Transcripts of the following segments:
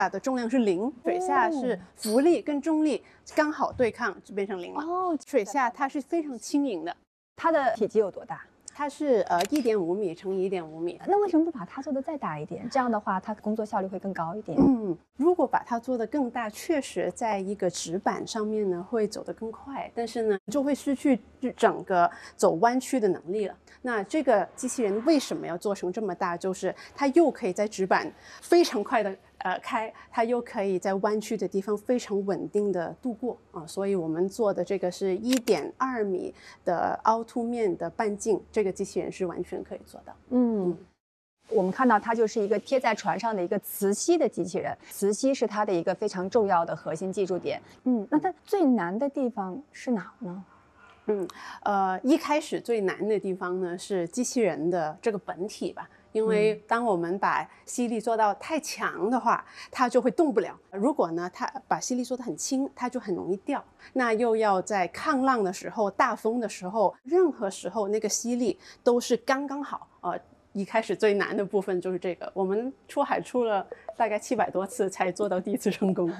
它的重量是0，水下是浮力跟重力刚好对抗，就变成0了。 哦， 水下它是非常轻盈的， 它的体积有多大？ 它是1.5米乘1.5米。 那为什么不把它做得再大一点？这样的话，它工作效率会更高一点。 如果把它做得更大，确实在一个直板上面呢会走得更快，但是呢就会失去整个走弯曲的能力了。那这个机器人为什么要做成这么大？就是它又可以在直板非常快的开，它又可以在弯曲的地方非常稳定的度过啊。所以我们做的这个是1.2米的凹凸面的半径，这个机器人是完全可以做到。 我们看到它就是一个贴在船上的一个磁吸的机器人，磁吸是它的一个非常重要的核心技术点。那它最难的地方是哪呢？ 一开始最难的地方呢是机器人的这个本体吧。因为当我们把吸力做到太强的话，它就会动不了。如果呢，它把吸力做得很轻，它就很容易掉。那又要在抗浪的时候、大风的时候，任何时候那个吸力都是刚刚好。一开始最难的部分就是这个，我们出海出了大概700多次才做到第一次成功。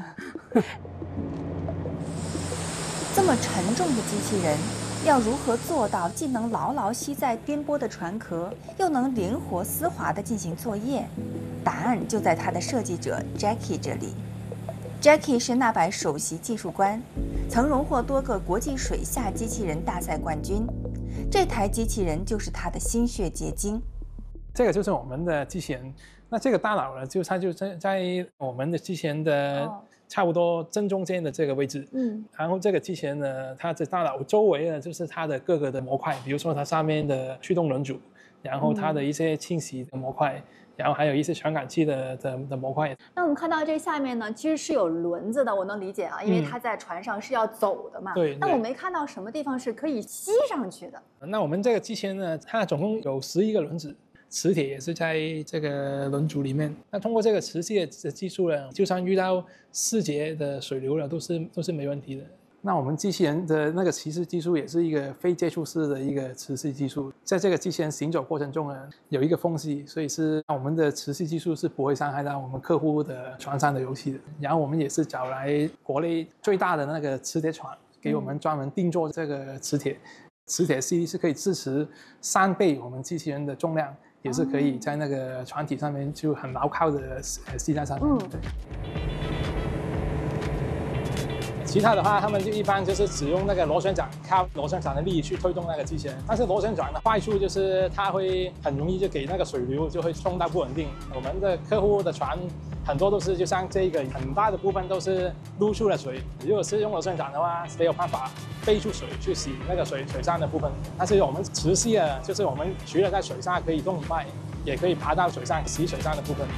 这么沉重的机器人，要如何做到既能牢牢吸在颠簸的船壳，又能灵活丝滑地进行作业？答案就在它的设计者 Jackie 这里。Jackie 是纳百首席技术官，曾荣获多个国际水下机器人大赛冠军。这台机器人就是他的心血结晶。 这个就是我们的机器人。那这个大脑呢，它就在我们的机器人的差不多正中间的这个位置。然后这个机器人呢，它的大脑周围呢就是它的各个的模块，比如说它上面的驱动轮组，然后它的一些清洗的模块，然后还有一些传感器的模块。 那我们看到这下面呢，其实是有轮子的，我能理解啊，因为它在船上是要走的嘛。 对。 但我没看到什么地方是可以吸上去的。 那我们这个机器人呢，它总共有11个轮子。磁铁也是在这个轮组里面。那通过这个磁吸的技术呢，就算遇到4节的水流了，都是没问题的。那我们机器人的那个磁吸技术也是一个非接触式的一个磁吸技术，在这个机器人行走过程中呢，有一个缝隙，所以是我们的磁吸技术是不会伤害到我们客户的船上的油漆的。然后我们也是找来国内最大的那个磁铁厂，给我们专门定做这个磁铁。磁铁吸力是可以支持3倍我们机器人的重量。也是可以在那个船体上面就很牢靠的吸在上面。对。其他的话，他们就一般就是使用那个螺旋桨，靠螺旋桨的力去推动那个机器人。但是螺旋桨的坏处就是它会很容易就给那个水流就会冲到不稳定。我们的客户的船很多都是就像这个很大的部分都是撸出了水，如果是用螺旋桨的话，没有办法背出水去洗那个水上的部分。但是我们磁吸啊，就是我们除了在水下可以动以外，也可以爬到水上洗水上的部分。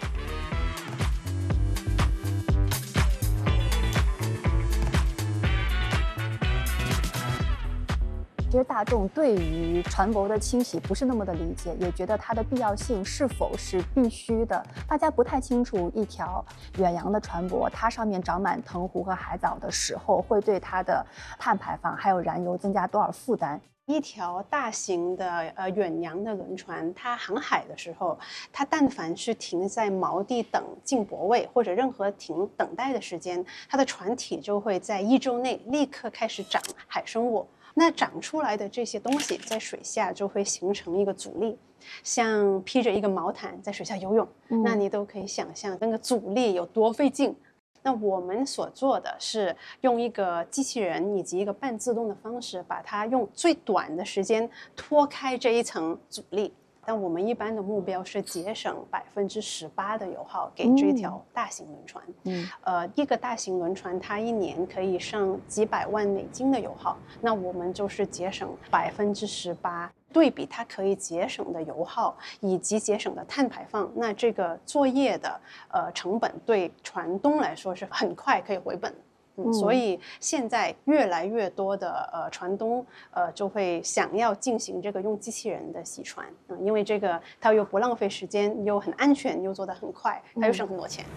其实大众对于船舶的清洗不是那么的理解，也觉得它的必要性是否是必须的。大家不太清楚一条远洋的船舶，它上面长满藤壶和海藻的时候，会对它的碳排放还有燃油增加多少负担。 一条大型的远洋的轮船，它航海的时候，它但凡是停在锚地等进泊位或者任何等待的时间，它的船体就会在1周内立刻开始长海生物。那长出来的这些东西在水下就会形成一个阻力，像披着一个毛毯在水下游泳，那你都可以想象那个阻力有多费劲。那我们所做的是用一个机器人以及一个半自动的方式，把它用最短的时间脱开这一层阻力。但我们一般的目标是节省18%的油耗给这条大型轮船。一个大型轮船它1年可以上几百万美金的油耗，那我们就是节省18%。对比它可以节省的油耗以及节省的碳排放，那这个作业的成本对船东来说是很快可以回本的。所以现在越来越多的船东就会想要进行这个用机器人的洗船，因为这个它又不浪费时间，又很安全，又做得很快，它又省很多钱。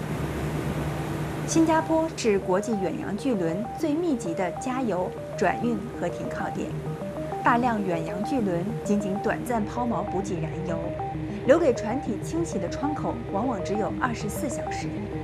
新加坡是国际远洋巨轮最密集的加油、转运和停靠点，大量远洋巨轮仅短暂抛锚补给燃油，留给船体清洗的窗口往往只有24小时。